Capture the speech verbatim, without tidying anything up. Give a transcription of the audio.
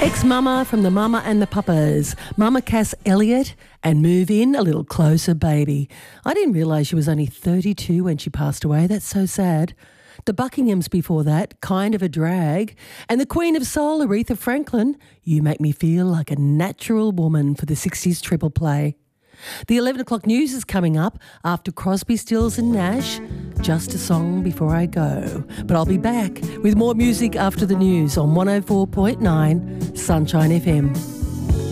Ex-Mama from the Mama and the Papas, Mama Cass Elliot, and Move In, A Little Closer Baby. I didn't realise she was only thirty-two when she passed away. That's so sad. The Buckinghams before that, Kind of a Drag. And the Queen of Soul, Aretha Franklin, You Make Me Feel Like a Natural Woman for the sixties triple play. The eleven o'clock news is coming up after Crosby, Stills and Nash. Just a song before I go. But I'll be back with more music after the news on one oh four point nine Sunshine F M.